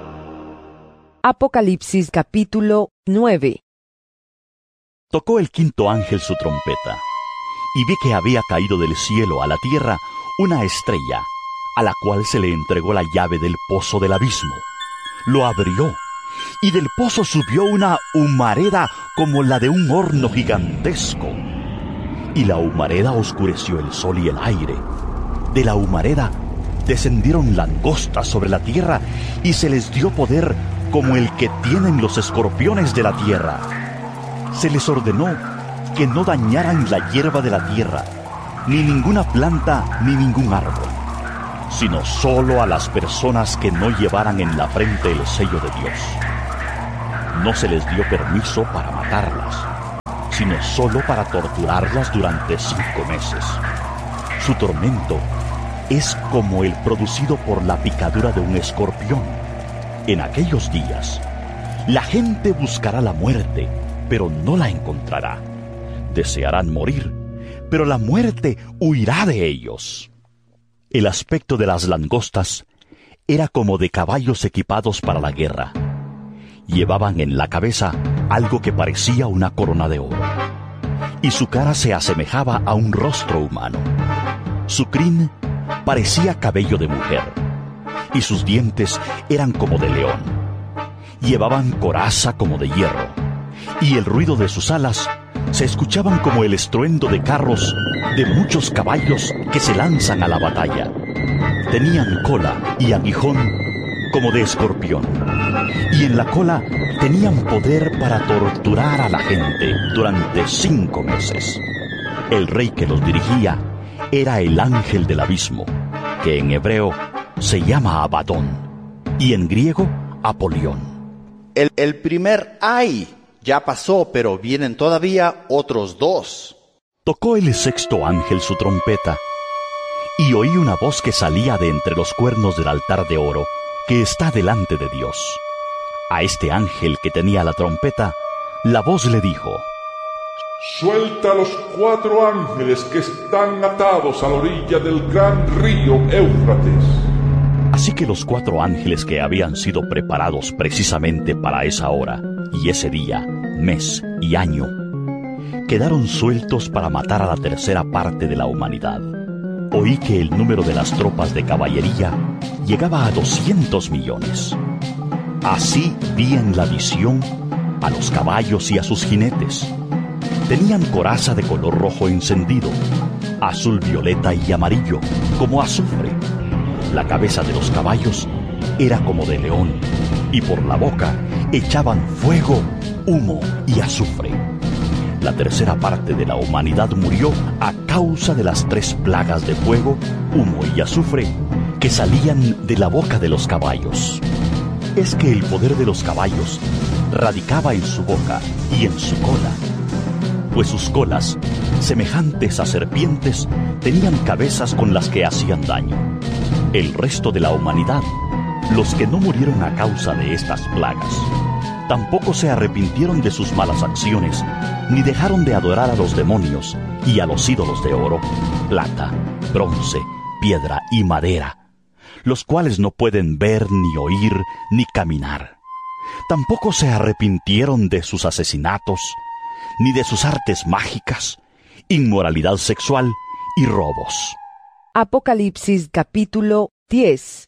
Apocalipsis capítulo nueve. Tocó el quinto ángel su trompeta, y vi que había caído del cielo a la tierra una estrella, a la cual se le entregó la llave del pozo del abismo. Lo abrió, y del pozo subió una humareda como la de un horno gigantesco. Y la humareda oscureció el sol y el aire. De la humareda descendieron langostas sobre la tierra, y se les dio poder como el que tienen los escorpiones de la tierra. Se les ordenó que no dañaran la hierba de la tierra, ni ninguna planta ni ningún árbol, sino solo a las personas que no llevaran en la frente el sello de Dios. no se les dio permiso para matarlas, sino solo para torturarlas durante cinco meses. Su tormento es como el producido por la picadura de un escorpión. En aquellos días, la gente buscará la muerte, pero no la encontrará. Desearán morir, pero la muerte huirá de ellos. El aspecto de las langostas era como de caballos equipados para la guerra. Llevaban en la cabeza algo que parecía una corona de oro, y su cara se asemejaba a un rostro humano. Su crin parecía cabello de mujer, y sus dientes eran como de león. Llevaban coraza como de hierro, y el ruido de sus alas se escuchaban como el estruendo de carros de muchos caballos que se lanzan a la batalla. Tenían cola y aguijón como de escorpión, y en la cola tenían poder para torturar a la gente durante cinco meses. El rey que los dirigía era el ángel del abismo, que en hebreo se llama Abadón, y en griego Apolión. El, el primer ay ya pasó, pero vienen todavía otros dos. Tocó el sexto ángel su trompeta, y oí una voz que salía de entre los cuernos del altar de oro que está delante de Dios. A este ángel que tenía la trompeta, la voz le dijo: Suelta a los cuatro ángeles que están atados a la orilla del gran río Éufrates. Así que los cuatro ángeles que habían sido preparados precisamente para esa hora, y ese día, mes y año, quedaron sueltos para matar a la tercera parte de la humanidad. Oí que el número de las tropas de caballería llegaba a doscientos millones. Así vi en la visión a los caballos y a sus jinetes. Tenían coraza de color rojo encendido, azul, violeta y amarillo, como azufre. La cabeza de los caballos era como de león, y por la boca echaban fuego, humo y azufre. La tercera parte de la humanidad murió a causa de las tres plagas de fuego, humo y azufre que salían de la boca de los caballos. Es que el poder de los caballos radicaba en su boca y en su cola, pues sus colas, semejantes a serpientes, tenían cabezas con las que hacían daño. El resto de la humanidad, los que no murieron a causa de estas plagas, tampoco se arrepintieron de sus malas acciones, ni dejaron de adorar a los demonios y a los ídolos de oro, plata, bronce, piedra y madera, los cuales no pueden ver, ni oír, ni caminar. Tampoco se arrepintieron de sus asesinatos, ni de sus artes mágicas, inmoralidad sexual y robos. Apocalipsis capítulo diez.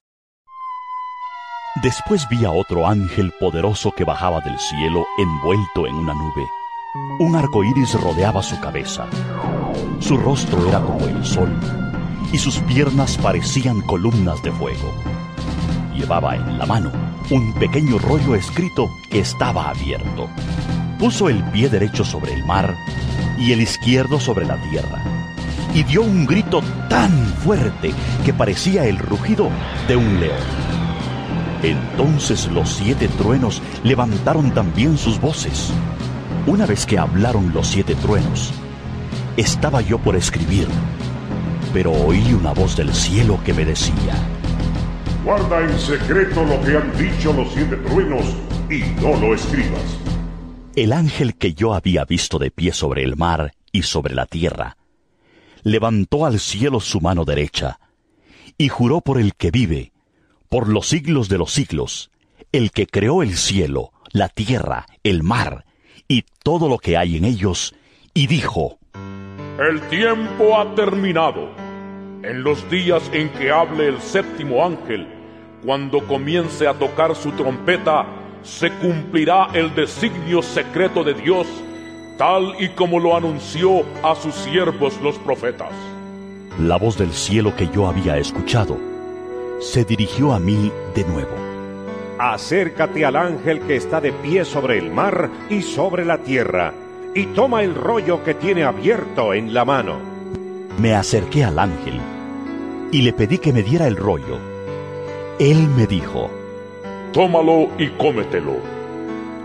Después vi a otro ángel poderoso que bajaba del cielo envuelto en una nube. Un arco iris rodeaba su cabeza. Su rostro era como el sol, y sus piernas parecían columnas de fuego. Llevaba en la mano un pequeño rollo escrito que estaba abierto. Puso el pie derecho sobre el mar y el izquierdo sobre la tierra, y dio un grito tan fuerte que parecía el rugido de un león. Entonces los siete truenos levantaron también sus voces. Una vez que hablaron los siete truenos, estaba yo por escribir, pero oí una voz del cielo que me decía: Guarda en secreto lo que han dicho los siete truenos y no lo escribas. El ángel que yo había visto de pie sobre el mar y sobre la tierra levantó al cielo su mano derecha y juró por el que vive por los siglos de los siglos, el que creó el cielo, la tierra, el mar y todo lo que hay en ellos, y dijo: El tiempo ha terminado. En los días en que hable el séptimo ángel, cuando comience a tocar su trompeta, se cumplirá el designio secreto de Dios, tal y como lo anunció a sus siervos los profetas. La voz del cielo que yo había escuchado se dirigió a mí de nuevo. Acércate al ángel que está de pie sobre el mar y sobre la tierra, y toma el rollo que tiene abierto en la mano. Me acerqué al ángel y le pedí que me diera el rollo. Él me dijo: Tómalo y cómetelo.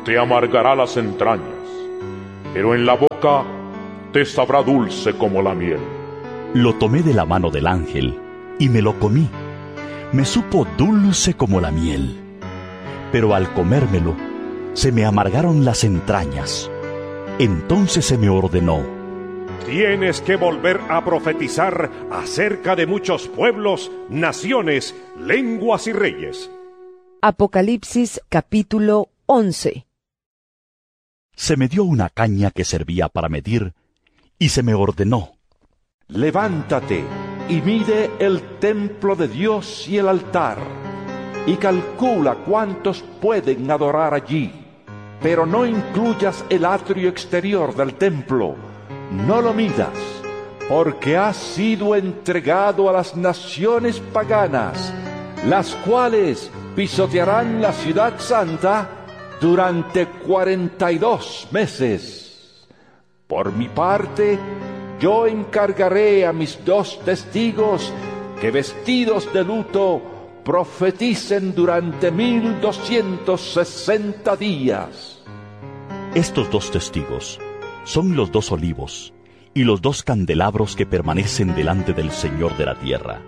te amargará las entrañas, pero en la boca te sabrá dulce como la miel. Lo tomé de la mano del ángel y me lo comí. Me supo dulce como la miel, pero al comérmelo se me amargaron las entrañas. Entonces se me ordenó: tienes que volver a profetizar acerca de muchos pueblos, naciones, lenguas y reyes. Apocalipsis capítulo once. Se me dio una caña que servía para medir, y se me ordenó: levántate y mide el templo de Dios y el altar, y calcula cuántos pueden adorar allí, pero no incluyas el atrio exterior del templo, no lo midas, porque ha sido entregado a las naciones paganas, las cuales pisotearán la ciudad santa durante cuarenta y dos meses. Por mi parte, yo encargaré a mis dos testigos que, vestidos de luto, profeticen durante mil doscientos sesenta días. Estos dos testigos son los dos olivos y los dos candelabros que permanecen delante del Señor de la tierra.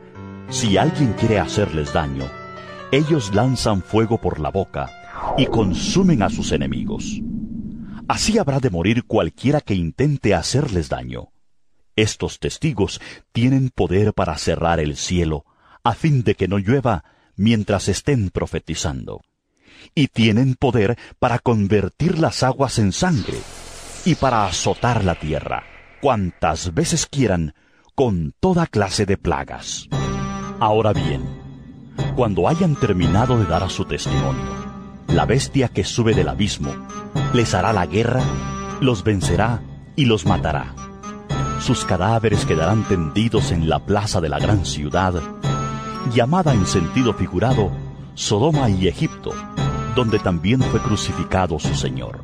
Si alguien quiere hacerles daño, ellos lanzan fuego por la boca y consumen a sus enemigos. Así habrá de morir cualquiera que intente hacerles daño. Estos testigos tienen poder para cerrar el cielo, a fin de que no llueva mientras estén profetizando. Y tienen poder para convertir las aguas en sangre, y para azotar la tierra, cuantas veces quieran, con toda clase de plagas. Ahora bien, cuando hayan terminado de dar a su testimonio, la bestia que sube del abismo les hará la guerra, los vencerá y los matará. Sus cadáveres quedarán tendidos en la plaza de la gran ciudad, llamada en sentido figurado Sodoma y Egipto, donde también fue crucificado su Señor.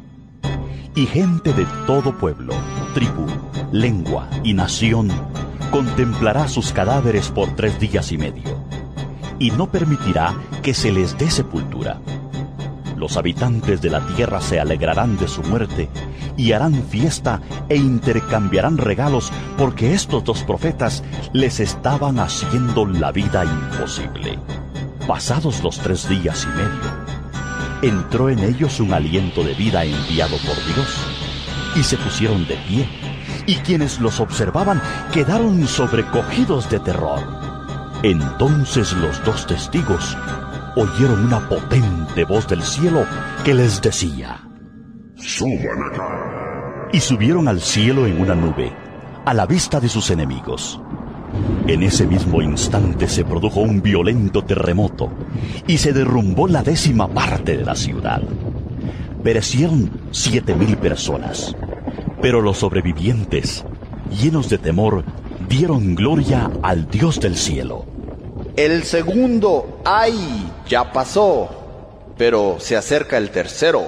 Y gente de todo pueblo, tribu, lengua y nación contemplará sus cadáveres por tres días y medio, y no permitirá que se les dé sepultura. Los habitantes de la tierra se alegrarán de su muerte y harán fiesta e intercambiarán regalos, porque estos dos profetas les estaban haciendo la vida imposible. Pasados los tres días y medio, entró en ellos un aliento de vida enviado por Dios, y se pusieron de pie, y quienes los observaban quedaron sobrecogidos de terror. Entonces los dos testigos oyeron una potente voz del cielo que les decía: ¡suban acá! Y subieron al cielo en una nube, a la vista de sus enemigos. En ese mismo instante se produjo un violento terremoto, y se derrumbó la décima parte de la ciudad. Perecieron siete mil personas, pero los sobrevivientes, llenos de temor, dieron gloria al Dios del cielo. El segundo ay ya pasó, pero se acerca el tercero.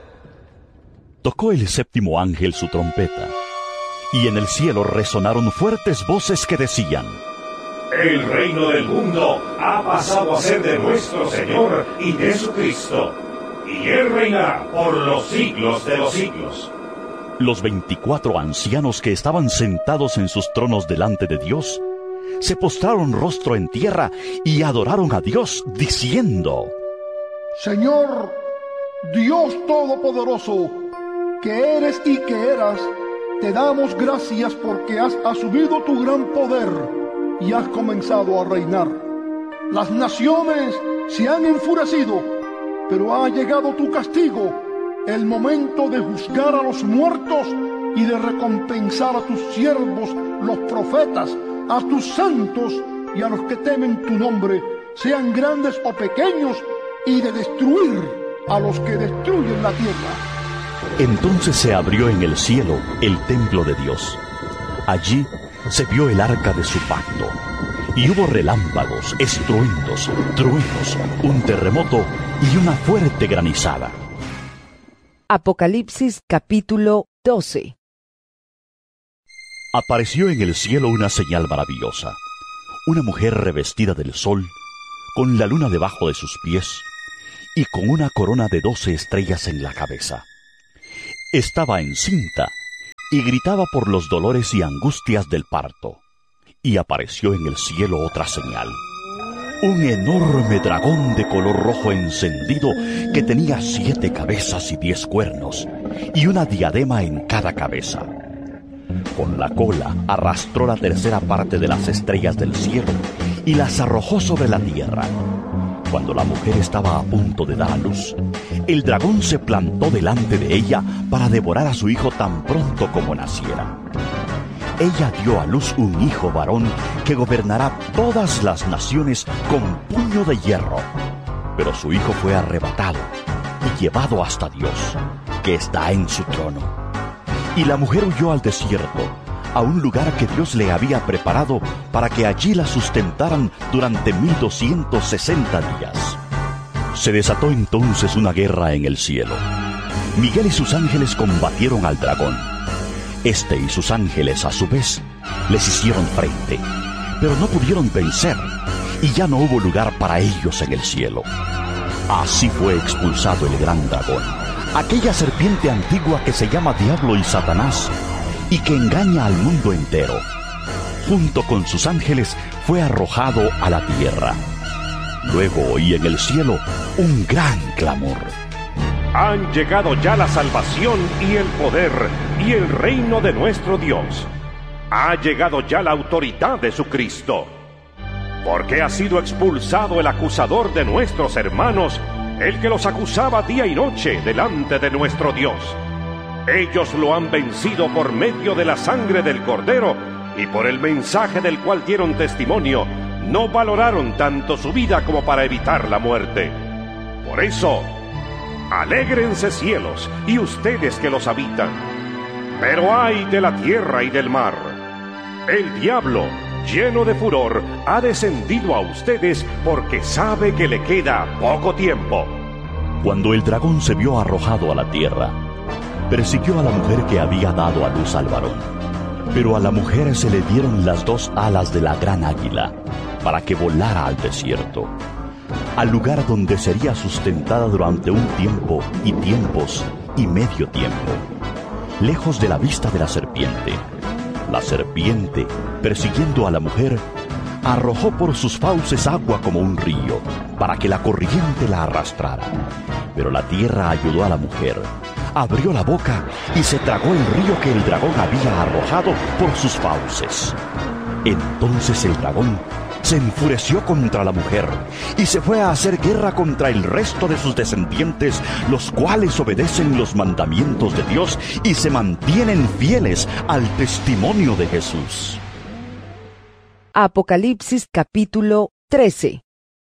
Tocó el séptimo ángel su trompeta, y en el cielo resonaron fuertes voces que decían: el reino del mundo ha pasado a ser de nuestro Señor y de su Cristo, y Él reinará por los siglos de los siglos. Los veinticuatro ancianos que estaban sentados en sus tronos delante de Dios se postraron rostro en tierra y adoraron a Dios, diciendo: Señor, Dios Todopoderoso, que eres y que eras, te damos gracias porque has asumido tu gran poder y has comenzado a reinar. Las naciones se han enfurecido, pero ha llegado tu castigo, el momento de juzgar a los muertos y de recompensar a tus siervos, los profetas, a tus santos y a los que temen tu nombre, sean grandes o pequeños, y de destruir a los que destruyen la tierra. Entonces se abrió en el cielo el templo de Dios. Allí se vio el arca de su pacto, y hubo relámpagos, estruendos, truenos, un terremoto y una fuerte granizada. Apocalipsis capítulo doce. Apareció en el cielo una señal maravillosa, una mujer revestida del sol, con la luna debajo de sus pies, y con una corona de doce estrellas en la cabeza. Estaba encinta y gritaba por los dolores y angustias del parto. Y apareció en el cielo otra señal: un enorme dragón de color rojo encendido que tenía siete cabezas y diez cuernos, y una diadema en cada cabeza. Con la cola arrastró la tercera parte de las estrellas del cielo y las arrojó sobre la tierra. Cuando la mujer estaba a punto de dar a luz, el dragón se plantó delante de ella para devorar a su hijo tan pronto como naciera. Ella dio a luz un hijo varón que gobernará todas las naciones con puño de hierro. Pero su hijo fue arrebatado y llevado hasta Dios, que está en su trono. Y la mujer huyó al desierto, a un lugar que Dios le había preparado para que allí la sustentaran durante mil doscientos sesenta días. Se desató entonces una guerra en el cielo. Miguel y sus ángeles combatieron al dragón. Este y sus ángeles, a su vez, les hicieron frente, pero no pudieron vencer, y ya no hubo lugar para ellos en el cielo. Así fue expulsado el gran dragón, aquella serpiente antigua que se llama Diablo y Satanás, y que engaña al mundo entero. Junto con sus ángeles fue arrojado a la tierra. Luego oí en el cielo un gran clamor: han llegado ya la salvación y el poder y el reino de nuestro Dios. Ha llegado ya la autoridad de su Cristo. Porque ha sido expulsado el acusador de nuestros hermanos, el que los acusaba día y noche delante de nuestro Dios. Ellos lo han vencido por medio de la sangre del Cordero y por el mensaje del cual dieron testimonio. No valoraron tanto su vida como para evitar la muerte. Por eso, alégrense cielos y ustedes que los habitan. Pero ay de la tierra y del mar. El diablo, lleno de furor, ha descendido a ustedes porque sabe que le queda poco tiempo. Cuando el dragón se vio arrojado a la tierra, persiguió a la mujer que había dado a luz al varón. Pero a la mujer se le dieron las dos alas de la gran águila para que volara al desierto, al lugar donde sería sustentada durante un tiempo y tiempos y medio tiempo, lejos de la vista de la serpiente. La serpiente, persiguiendo a la mujer, arrojó por sus fauces agua como un río, para que la corriente la arrastrara. Pero la tierra ayudó a la mujer, abrió la boca y se tragó el río que el dragón había arrojado por sus fauces. Entonces el dragón se enfureció contra la mujer y se fue a hacer guerra contra el resto de sus descendientes, los cuales obedecen los mandamientos de Dios y se mantienen fieles al testimonio de Jesús. Apocalipsis capítulo trece.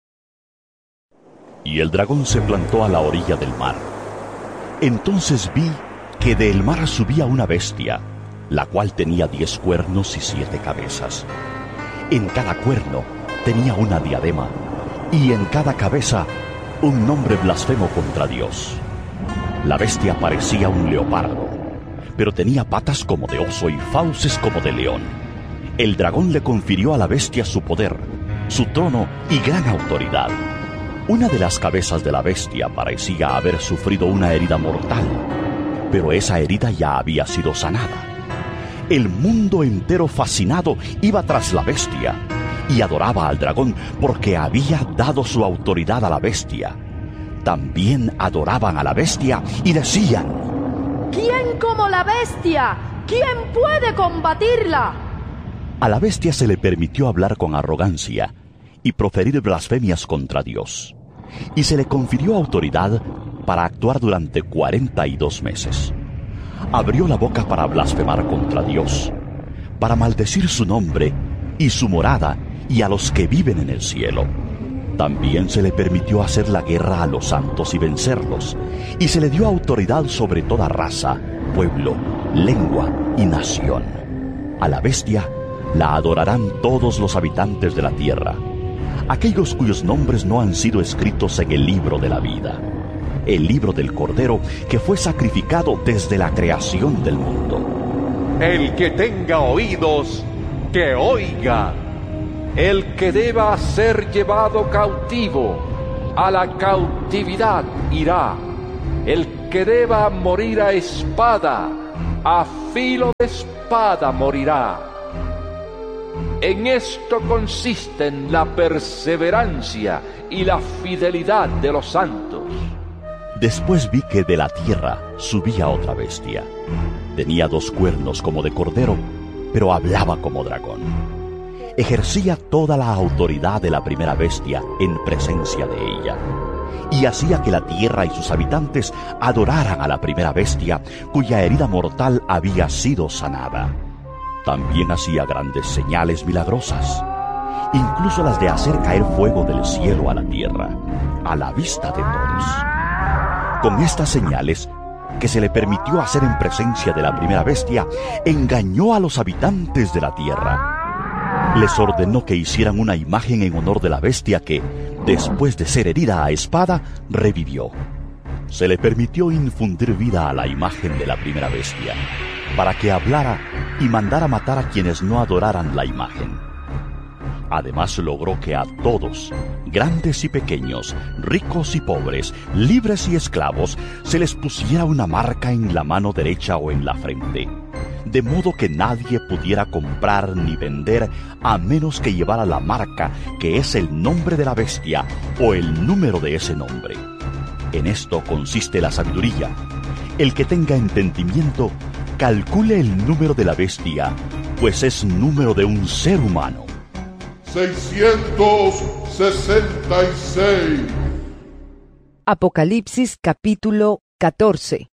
Y el dragón se plantó a la orilla del mar. Entonces vi que del mar subía una bestia, la cual tenía diez cuernos y siete cabezas. En cada cuerno tenía una diadema, y en cada cabeza un nombre blasfemo contra Dios. La bestia parecía un leopardo, pero tenía patas como de oso y fauces como de león. El dragón le confirió a la bestia su poder, su trono y gran autoridad. Una de las cabezas de la bestia parecía haber sufrido una herida mortal, pero esa herida ya había sido sanada. El mundo entero fascinado iba tras la bestia y adoraba al dragón porque había dado su autoridad a la bestia. También adoraban a la bestia y decían: ¿quién como la bestia? ¿Quién puede combatirla? A la bestia se le permitió hablar con arrogancia y proferir blasfemias contra Dios, y se le confirió autoridad para actuar durante cuarenta y dos meses. Abrió la boca para blasfemar contra Dios, para maldecir su nombre y su morada y a los que viven en el cielo. También se le permitió hacer la guerra a los santos y vencerlos, y se le dio autoridad sobre toda raza, pueblo, lengua y nación. A la bestia la adorarán todos los habitantes de la tierra, aquellos cuyos nombres no han sido escritos en el libro de la vida, el libro del Cordero que fue sacrificado desde la creación del mundo. El que tenga oídos, que oiga. El que deba ser llevado cautivo, a la cautividad irá. El que deba morir a espada, a filo de espada morirá. En esto consisten la perseverancia y la fidelidad de los santos. Después vi que de la tierra subía otra bestia. Tenía dos cuernos como de cordero, pero hablaba como dragón. Ejercía toda la autoridad de la primera bestia en presencia de ella, y hacía que la tierra y sus habitantes adoraran a la primera bestia, cuya herida mortal había sido sanada. También hacía grandes señales milagrosas, incluso las de hacer caer fuego del cielo a la tierra, a la vista de todos. Con estas señales, que se le permitió hacer en presencia de la primera bestia, engañó a los habitantes de la tierra. Les ordenó que hicieran una imagen en honor de la bestia que, después de ser herida a espada, revivió. Se le permitió infundir vida a la imagen de la primera bestia, para que hablara y mandara matar a quienes no adoraran la imagen. Además logró que a todos, grandes y pequeños, ricos y pobres, libres y esclavos, se les pusiera una marca en la mano derecha o en la frente, de modo que nadie pudiera comprar ni vender a menos que llevara la marca, que es el nombre de la bestia o el número de ese nombre. En esto consiste la sabiduría. El que tenga entendimiento, calcule el número de la bestia, pues es número de un ser humano. seiscientos sesenta y seis. Apocalipsis capítulo catorce.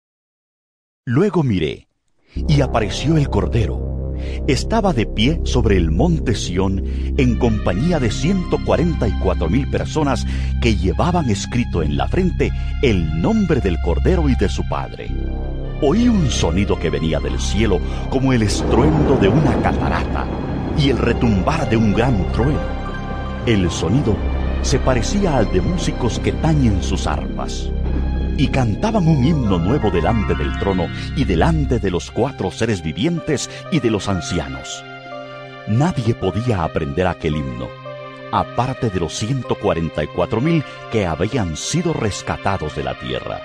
Luego miré, y apareció el Cordero. Estaba de pie sobre el monte Sión en compañía de ciento cuarenta y cuatro mil personas que llevaban escrito en la frente el nombre del Cordero y de su Padre. Oí un sonido que venía del cielo como el estruendo de una catarata y el retumbar de un gran trueno. El sonido se parecía al de músicos que tañen sus arpas, y cantaban un himno nuevo delante del trono y delante de los cuatro seres vivientes y de los ancianos. Nadie podía aprender aquel himno, aparte de los ciento cuarenta y cuatro mil que habían sido rescatados de la tierra.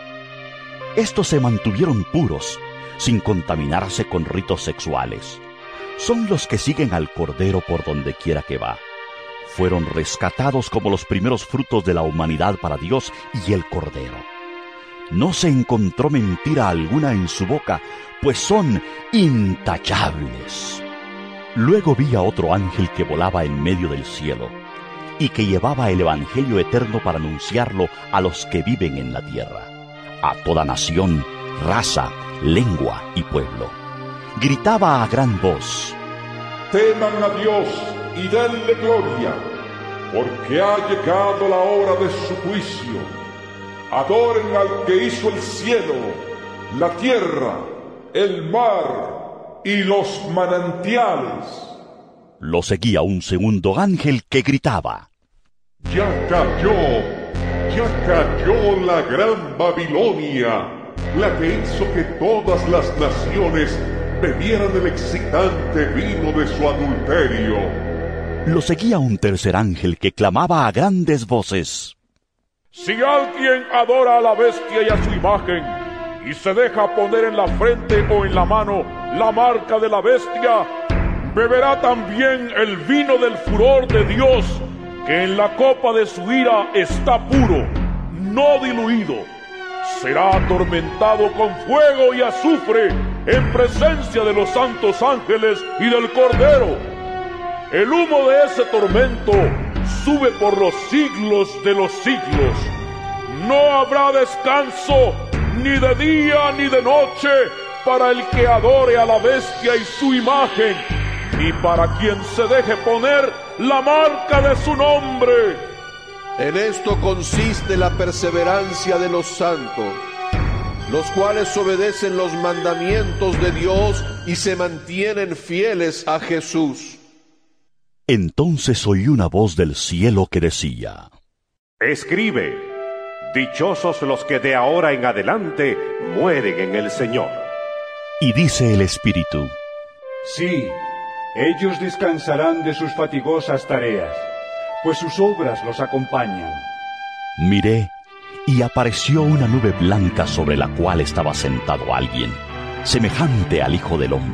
Estos se mantuvieron puros, sin contaminarse con ritos sexuales. Son los que siguen al Cordero por donde quiera que va. Fueron rescatados como los primeros frutos de la humanidad para Dios y el Cordero. No se encontró mentira alguna en su boca, pues son intachables. Luego vi a otro ángel que volaba en medio del cielo, y que llevaba el Evangelio eterno para anunciarlo a los que viven en la tierra, a toda nación, raza, lengua y pueblo. Gritaba a gran voz: Teman a Dios y denle gloria, porque ha llegado la hora de su juicio. Adoren al que hizo el cielo, la tierra, el mar y los manantiales. Lo seguía un segundo ángel que gritaba: Ya cayó, ya cayó la gran Babilonia, la que hizo que todas las naciones bebieran el excitante vino de su adulterio. Lo seguía un tercer ángel que clamaba a grandes voces: Si alguien adora a la bestia y a su imagen, y se deja poner en la frente o en la mano la marca de la bestia, beberá también el vino del furor de Dios, que en la copa de su ira está puro, no diluido. Será atormentado con fuego y azufre en presencia de los santos ángeles y del Cordero. El humo de ese tormento sube por los siglos de los siglos. No habrá descanso ni de día ni de noche para el que adore a la bestia y su imagen, ni para quien se deje poner la marca de su nombre. En esto consiste la perseverancia de los santos, los cuales obedecen los mandamientos de Dios y se mantienen fieles a Jesús. Entonces oí una voz del cielo que decía: Escribe, dichosos los que de ahora en adelante mueren en el Señor. Y dice el Espíritu: Sí, ellos descansarán de sus fatigosas tareas, pues sus obras los acompañan. Miré, y apareció una nube blanca sobre la cual estaba sentado alguien, semejante al Hijo del Hombre.